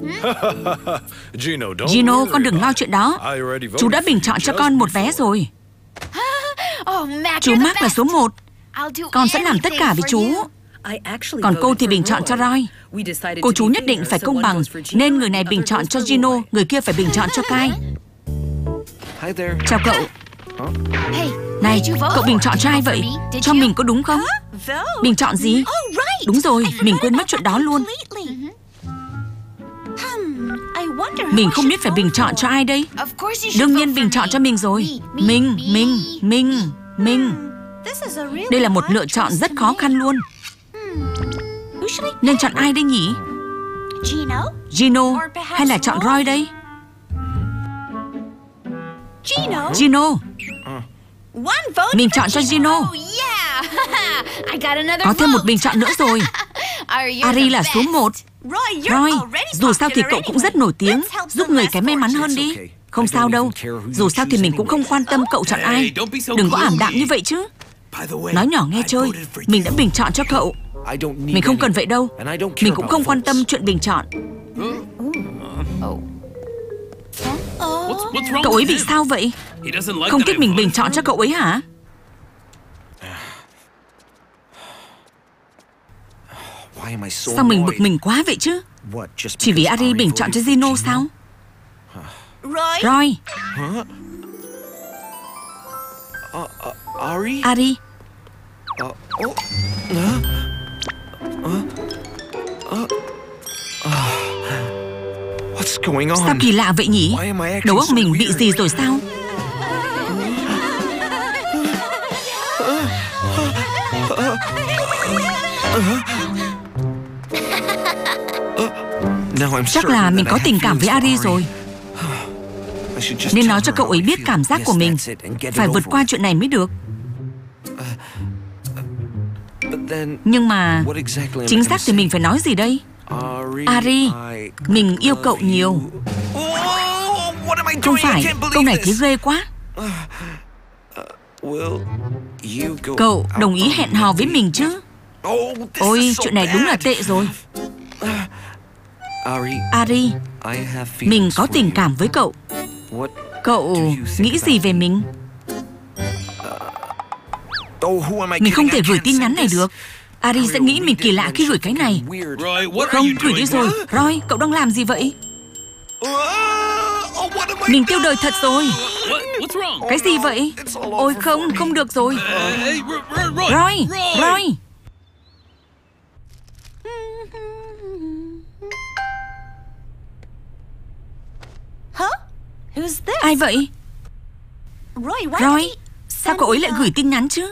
Gino, con đừng lo chuyện đó. Chú đã bình chọn cho con một vé rồi. Chú Mark là số 1. Con sẽ làm tất cả vì chú. Còn cô thì bình chọn cho Roy. Cô chú nhất định phải công bằng, nên người này bình chọn cho Gino, người kia phải bình chọn cho Kai. Chào cậu. Này, cậu bình chọn cho ai vậy? Cho mình có đúng không? Bình chọn gì? Đúng rồi, mình quên mất chuyện đó luôn. Mình không biết phải bình chọn cho ai đây. Đương nhiên bình chọn cho mình rồi. Mình. Đây là một lựa chọn rất khó khăn luôn. Nên chọn ai đây nhỉ? Gino hay là chọn Roy đây? Gino. Mình chọn cho Gino. Có thêm một bình chọn nữa rồi. Ari là số 1. Roy, dù sao thì cậu cũng rất nổi tiếng, giúp người cái may mắn hơn đi. Không sao đâu. Dù sao thì mình cũng không quan tâm cậu chọn ai. Đừng có ảm đạm như vậy chứ. Nói nhỏ nghe chơi, mình đã bình chọn cho cậu. Mình không cần vậy đâu. Mình cũng không quan tâm chuyện bình chọn. Cậu ấy bị sao vậy? Không thích mình bình chọn cho cậu ấy hả? Sao mình bực mình quá vậy chứ? Chỉ vì Ari bình chọn cho Gino sao? Roy. Ari. Sao kỳ lạ vậy nhỉ? Đầu óc mình bị gì rồi sao? Chắc là mình có tình cảm với Ari rồi. Nên nói cho cậu ấy biết cảm giác của mình. Phải vượt qua chuyện này mới được. Nhưng mà chính xác thì mình phải nói gì đây? Ari, mình yêu cậu nhiều. Không phải, câu này thấy ghê quá. Cậu đồng ý hẹn hò với mình chứ? Ôi, chuyện này đúng là tệ rồi. Ari, mình có tình cảm với cậu. Cậu nghĩ gì về mình? Mình không thể gửi tin nhắn này được. Ari sẽ nghĩ mình kỳ lạ khi gửi cái này. Không, gửi đi rồi. Roy, cậu đang làm gì vậy? Mình tiêu đời thật rồi. Cái gì vậy? Ôi không được rồi. Roy. Ai vậy? Roy, sao cậu ấy lại gửi tin nhắn chứ?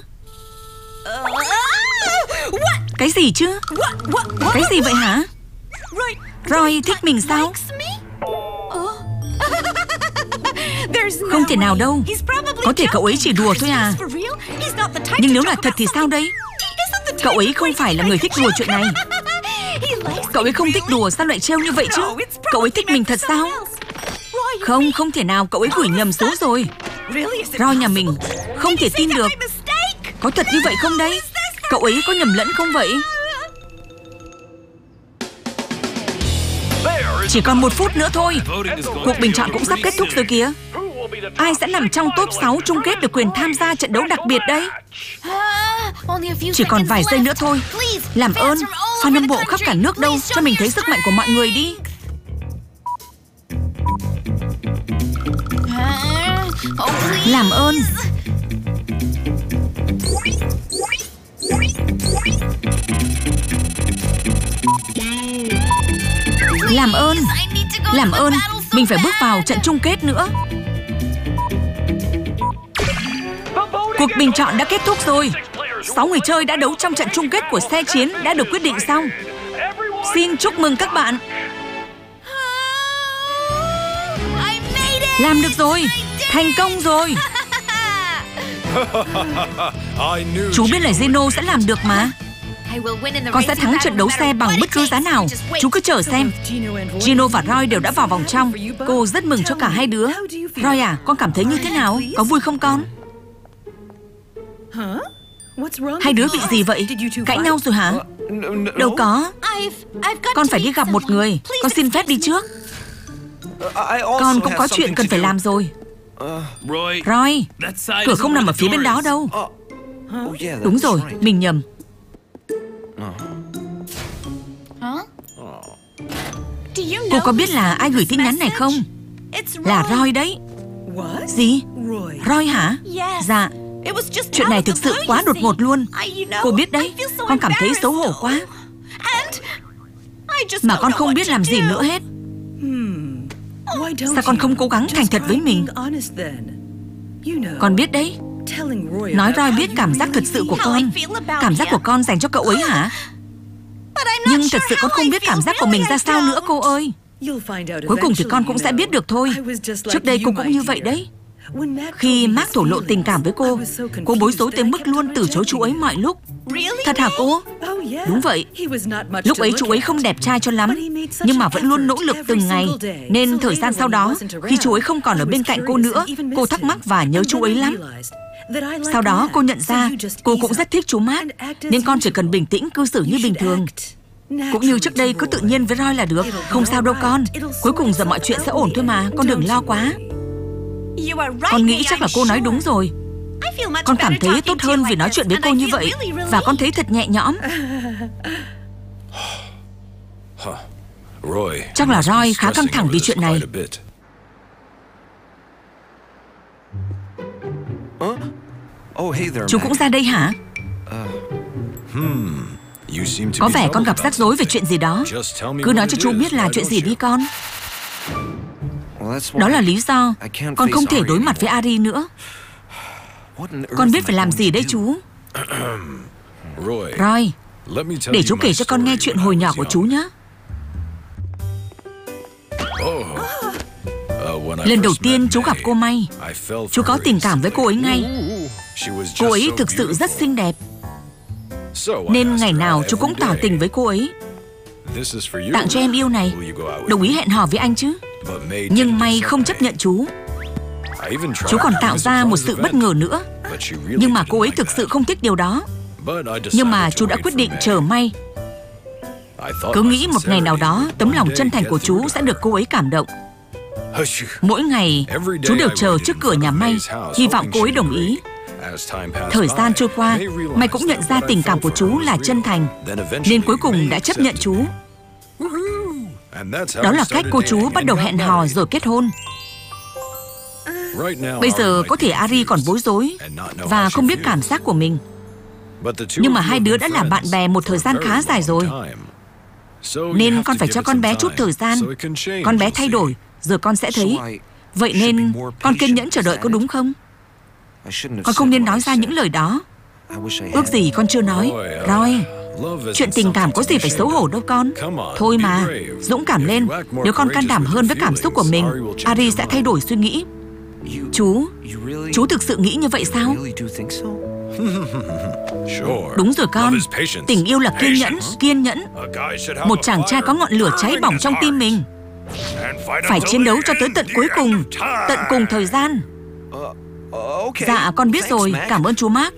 Cái gì chứ? Cái gì vậy hả? Roy thích mình sao? Không thể nào đâu. Có thể cậu ấy chỉ đùa thôi à. Nhưng nếu là thật thì sao đây? Cậu ấy không phải là người thích đùa chuyện này. Cậu ấy không thích đùa, sao lại trêu như vậy chứ? Cậu ấy thích mình thật sao? Không thể nào, cậu ấy gửi nhầm số rồi. Roy nhà mình, không thể tin được. Có thật như vậy không đấy? Cậu ấy có nhầm lẫn không vậy? Chỉ còn 1 phút nữa thôi. Cuộc bình chọn cũng sắp kết thúc rồi kìa. Ai sẽ nằm trong top 6 chung kết được quyền tham gia trận đấu đặc biệt đấy? Chỉ còn vài giây nữa thôi. Làm ơn, fan hâm mộ khắp cả nước đâu, cho mình thấy sức mạnh của mọi người đi. Làm ơn. Làm ơn, mình phải bước vào trận chung kết nữa. Cuộc bình chọn đã kết thúc rồi. 6 người chơi đã đấu trong trận chung kết của xe chiến đã được quyết định xong. Xin chúc mừng các bạn. Làm được rồi. Thành công rồi. Chú biết là Gino sẽ làm được mà. Con sẽ thắng trận đấu xe bằng bất cứ giá nào. Chú cứ chờ xem. Gino và Roy đều đã vào vòng trong. Cô rất mừng cho cả hai đứa. Roy à, con cảm thấy như thế nào? Có vui không con? Hai đứa bị gì vậy? Cãi nhau rồi hả? Đâu có. Con phải đi gặp một người. Con xin phép đi trước. Con cũng có chuyện cần phải làm rồi. Roy, cửa không nằm ở phía bên đó đâu. Đúng rồi, mình nhầm. Cô có biết là ai gửi tin nhắn này không? Là Roy đấy. Gì? Roy hả? Dạ. Chuyện này thực sự quá đột ngột luôn. Cô biết đấy, con cảm thấy xấu hổ quá. Mà con không biết làm gì nữa hết. Sao con không cố gắng thành thật với mình? Con biết đấy. Nói Roy biết cảm giác thật sự của con. Cảm giác của con dành cho cậu ấy hả? Nhưng thật sự con không biết cảm giác của mình ra sao nữa cô ơi. Cuối cùng thì con cũng sẽ biết được thôi. Trước đây cô cũng như vậy đấy. Khi Mark thổ lộ tình cảm với cô bối rối tới mức luôn từ chối chú ấy mọi lúc. Thật hả cô? Đúng vậy. Lúc ấy chú ấy không đẹp trai cho lắm, nhưng mà vẫn luôn nỗ lực từng ngày. Nên thời gian sau đó, khi chú ấy không còn ở bên cạnh cô nữa, cô thắc mắc và nhớ chú ấy lắm. Sau đó cô nhận ra cô cũng rất thích chú Mark, nên con chỉ cần bình tĩnh cư xử như bình thường. Cũng như trước đây cứ tự nhiên với Roy là được. Không sao đâu con. Cuối cùng giờ mọi chuyện sẽ ổn thôi mà. Con đừng lo quá. Con nghĩ chắc là cô nói đúng rồi. Con cảm thấy tốt hơn vì nói chuyện với cô như vậy. Và con thấy thật nhẹ nhõm. Chắc là Roy khá căng thẳng vì chuyện này. Chú cũng ra đây hả? Có vẻ con gặp rắc rối về chuyện gì đó. Cứ nói cho chú biết là chuyện gì đi con. Đó là lý do con không thể đối mặt với Ari nữa. Con biết phải làm gì đây chú? Roy, để chú kể cho con nghe chuyện hồi nhỏ của chú nhé. Lần đầu tiên chú gặp cô May, chú có tình cảm với cô ấy ngay. Cô ấy thực sự rất xinh đẹp, nên ngày nào chú cũng tỏ tình với cô ấy. Tặng cho em yêu này. Đồng ý hẹn hò với anh chứ? Nhưng May không chấp nhận chú. Chú còn tạo ra một sự bất ngờ nữa. Nhưng mà cô ấy thực sự không thích điều đó. Nhưng mà chú đã quyết định chờ May. Cứ nghĩ một ngày nào đó tấm lòng chân thành của chú sẽ được cô ấy cảm động. Mỗi ngày chú đều chờ trước cửa nhà May, hy vọng cô ấy đồng ý. Thời gian trôi qua, May cũng nhận ra tình cảm của chú là chân thành, nên cuối cùng đã chấp nhận chú. Đó là cách cô chú bắt đầu hẹn hò rồi kết hôn. Bây giờ có thể Ari còn bối rối và không biết cảm giác của mình. Nhưng mà hai đứa đã là bạn bè một thời gian khá dài rồi, nên con phải cho con bé chút thời gian. Con bé thay đổi, rồi con sẽ thấy. Vậy nên con kiên nhẫn chờ đợi có đúng không? Con không nên nói ra những lời đó. Ước gì con chưa nói. Roy, chuyện tình cảm có gì phải xấu hổ đâu con. Thôi mà, dũng cảm lên. Nếu con can đảm hơn với cảm xúc của mình, Ari sẽ thay đổi suy nghĩ. Chú thực sự nghĩ như vậy sao? Đúng rồi con. Tình yêu là kiên nhẫn. Một chàng trai có ngọn lửa cháy bỏng trong tim mình, phải chiến đấu cho tới tận cuối cùng, tận cùng thời gian. Dạ con biết rồi, cảm ơn chú Mark.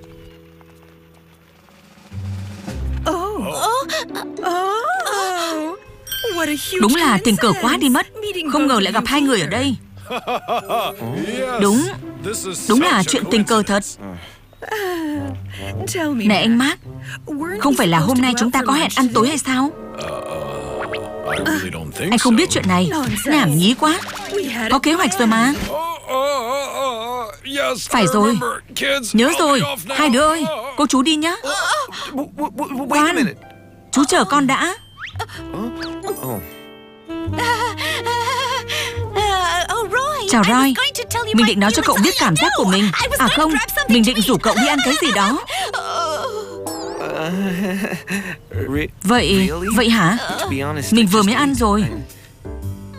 Đúng là tình cờ quá đi mất. Không ngờ lại gặp hai người ở đây. Đúng là chuyện tình cờ thật. Này anh Mark, không phải là hôm nay chúng ta có hẹn ăn tối hay sao? Anh không biết chuyện này. Nhảm nhí quá. Có kế hoạch rồi mà. Phải rồi, nhớ rồi. Hai đứa ơi, cô chú đi nhá. Khoan, chú chờ con đã. Chào Roy. Mình định nói cho cậu biết cảm giác của mình. À không, mình định rủ cậu đi ăn cái gì đó. Vậy hả? Mình vừa mới ăn rồi.